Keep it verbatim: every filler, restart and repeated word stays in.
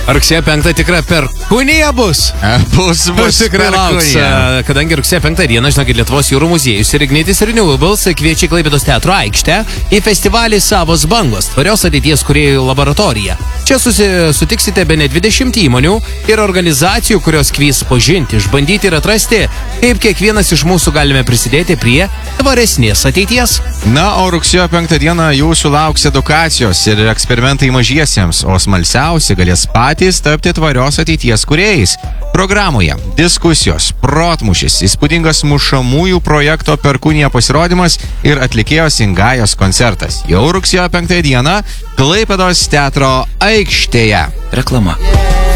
Rugsėjo penktą tikra perkūnija bus. Bus, bus Tikrai lauks, perkūnija. kadangi rugsėjo penktą dieną, žinokit, Lietuvos jūrų muziejus ir Ignitis Renewables kviečia į Klaipėdos teatro aikštę į festivalį Savos bangos, tvarios ateities kūrėjų laboratorija. Čia susi, sutiksite be ne dvidešimt įmonių ir organizacijų, kurios kvies pažinti, išbandyti ir atrasti, kaip kiekvienas iš mūsų galime prisidėti prie tvaresnės ateities. Na, o rugsėjo penktą dieną jūsų lauks edukacijos ir eksperimentai mažiesiems, o smalsiausi galės patys tapti tvarios ateities kūrėjais. Programoje diskusijos, protmušis, įspūdingas mušamųjų projekto Perkūnija pasirodymas ir atlikėjos Ingajos koncertas. Jau rugsėjo penktą dieną Klaipėdos teatro aikštėje. Reklama.